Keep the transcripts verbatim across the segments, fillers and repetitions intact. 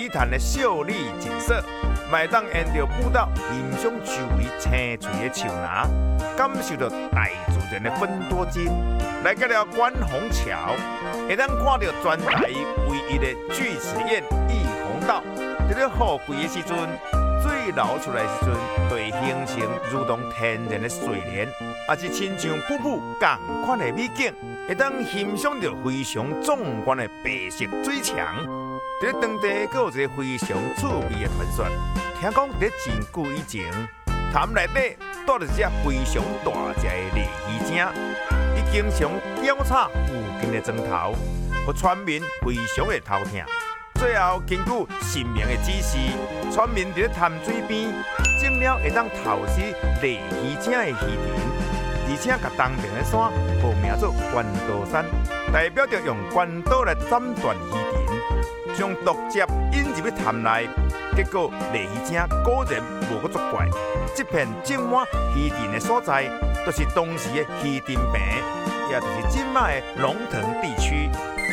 李潭的秀丽景色，卖当沿着步道欣赏周围青翠的树林，感受到大自然的芬多精。来到了观虹桥，会当看到全台唯一的锯齿燕逸鸿道。在咧雨季的时阵，水流出来的时阵，就会形成如同天然的水莲，也是亲像瀑布同款的美景，会当欣赏到非常壮观的白色水墙。在当地，还有一个非常趣味的传说，听讲在真久以前，潭内底住着一只非常大只的鲤鱼精，伊经常咬插附近的砖头，互村民非常的头痛。最后，根据神明的指示，村民在潭水边种了会当投食鲤鱼精的鱼田，而且把东边的山号名做关岛山，代表着用关岛来斩断鱼田，将毒汁引入去潭内。结果鲤鱼精果然无搁作怪，这片种满鱼田的所在，就是当时的鱼田坪，也就是今麦的龙腾地区。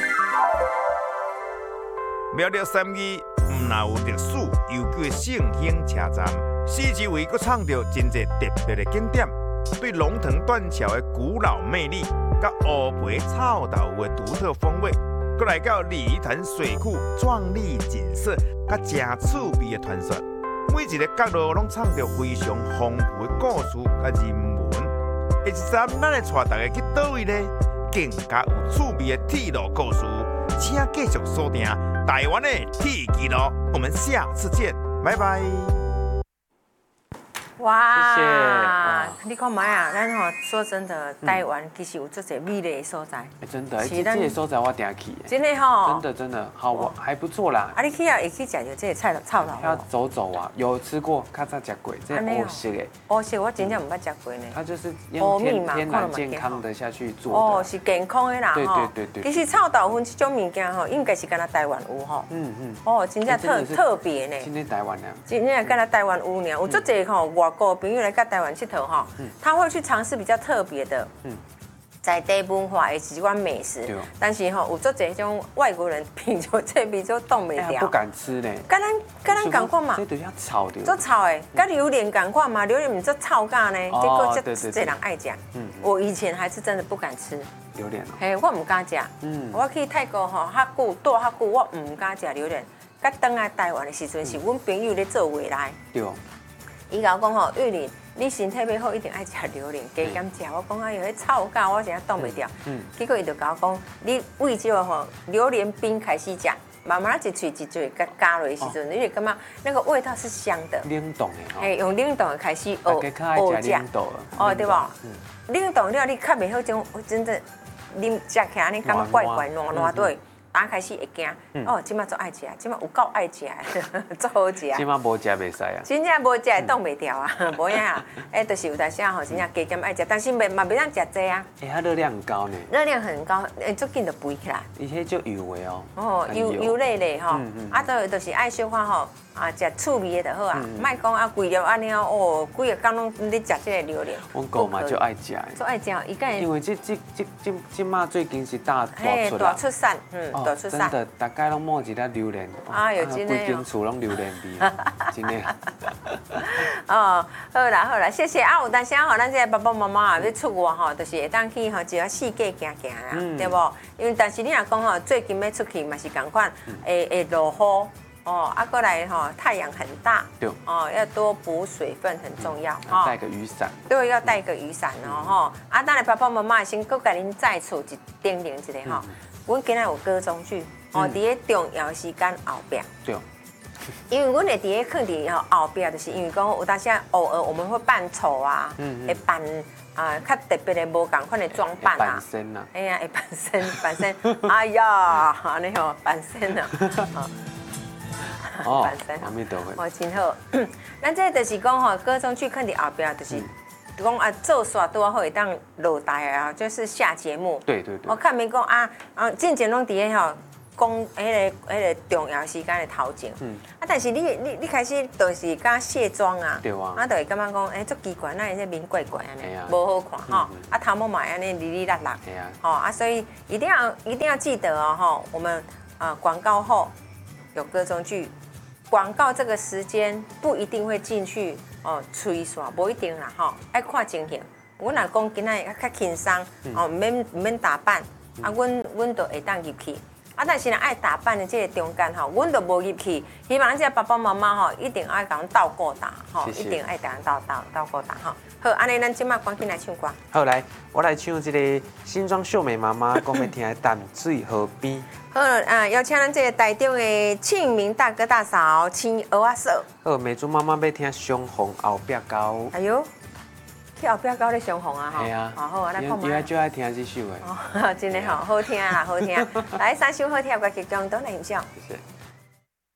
苗栗三义唔但有历史悠久的圣兴车站，四周围佫创着真侪特别的景点，对龙腾断桥的古老魅力，甲乌皮臭豆腐的独特风味，佫来到鲤鱼潭水库壮丽景色，甲真趣味的传说。每一个角落拢藏着非常丰富的故事甲人文。下一站，咱来带大家去倒位呢？更加有趣味的铁路故事，请继续锁定台湾的铁记录。我们下次见，拜拜。 哇， 谢谢你看卖啊，咱吼说真的，台湾其实有这些美丽的所在。 欸、真的，这这些所在我定去。 真的吼。 真的真的好，我还不错啦。 啊，你去啊，会去食着这些菜头臭豆腐。 要走走啊，有吃过，较早吃过，这欧式的。 欧式我真正唔捌食过呢。 它就是用天天然健康的下去做的。 哦，是健康的啦， 对对对对。 其实臭豆腐这种物件吼，应该是敢若台湾有吼。嗯嗯。哦，真正特特别呢。 今天台湾呢？ 真正敢若台湾有呢，有足济吼外国朋友来甲台湾佚佗吼，他会去尝试比较特别的，在地文化的一款美食。但是吼，有足济种外国人品就这味就冻袂掉， 不敢吃呢。 跟咱跟咱共款嘛， 这都要炒的。 做炒的，跟榴莲共款嘛，榴莲唔做炒咖呢，结果这这人爱食。我以前还是真的不敢吃榴莲哦。 嘿，我唔敢食。嗯，我去泰国吼，较久住较久，我唔敢食榴莲。甲倒来台湾的时阵，是阮朋友咧做未来。 对。 伊甲我讲吼，玉玲，你身体要好，一定爱食榴莲，加减食。我讲哎呦，迄臭咖我真正挡袂掉。嗯。结果伊就甲我讲，你为这个吼榴莲冰开始食，慢慢一喙一喙甲加落的时阵，你就感觉那个味道是香的。 冷冻的。 哎，用冷冻的开始学学食。 哦，对吧？冷冻了，你较袂好种，真的，啉食起来你感觉怪怪烂烂对。打开始会惊，哦，即马做爱食，即马有够爱食，做好食。 即马无食袂使啊。 真正无食会挡袂掉啊，无影啊，哎，就是有当时啊吼，真正加减爱食，但是袂嘛袂当食济啊。 哎，它热量很高呢。 热量很高，哎，足紧就肥起来。 而且就油的哦。 哦，油油类类吼，啊，都就是爱小可吼。啊，食趣味的就好啊，莫讲啊贵了安尼哦，规个工拢咧食这个榴莲。 我狗嘛就爱食， 就爱食，伊个。 因为这这这这这嘛最近是大大出大出产，嗯，大出产。 真的，大概拢摸一粒榴莲， 啊，有真的。 规间厝拢榴莲味，真的。 哦，好啦好啦，谢谢啊！有当时吼，咱这爸爸妈妈啊要出外吼，就是会当去吼，就要四界行行啦，对不？因为但是你若讲吼，最近要出去嘛是共款，会会落雨。哦，啊，过来哈，太阳很大，对，哦，要多补水分很重要， 哈，带个雨伞， 对，要带个雨伞哦，哈，啊，当然爸爸妈妈先搁甲恁再厝一叮咛一下哈，阮今仔有歌中剧，哦，伫个重要时间后壁，对，因为阮会伫个放伫后后壁，就是因为讲有当时偶尔我们会扮丑啊，会扮啊较特别的无共款的装扮啊， 扮身啊， 哎呀，会扮身扮身，哎呀，安尼吼扮身啊。 哦，阿弥陀佛， 哦，真好。咱这就是讲吼，歌中剧看伫后边，就是讲啊，做煞拄啊好会当落台啊，就是下节目。 对对对。 我看没讲啊啊，进前拢伫咧吼讲迄个迄个重要时间的头前。嗯。啊，但是你你你开始就是甲卸妆啊， 对啊， 啊，就会感觉讲，哎，足奇怪，那这面怪怪安尼，无好看吼。啊，头毛嘛安尼哩哩啦啦。对啊。吼啊，所以一定要一定要记得哦吼，我们啊广告后。 有歌中剧，广告这个时间不一定会进去哦，吹耍不一定啦吼，爱看情形。我若讲今仔较轻松，哦，唔免唔免打扮，啊，阮阮就会当入去。啊，但是呢，爱打扮的这个中间吼，阮就无入去。希望咱这爸爸妈妈吼，一定爱甲阮斗过打，吼，一定爱甲阮斗斗斗过打吼。好，安尼咱即马赶紧来唱歌。 好，来，我来唱这个新庄秀美妈妈讲要听的《淡水河边》。 好，啊，邀请咱这个台中的庆明大哥大嫂青蚵仔嫂。 好，美珠妈妈要听《相逢后壁高》。 哎呦，去后壁高咧相逢啊！吼， 系啊， 好，我来看嘛。伊就爱听这首的。 哦，真的好，好听啦，好听。来三首好听的歌曲中都来欣赏。 谢谢。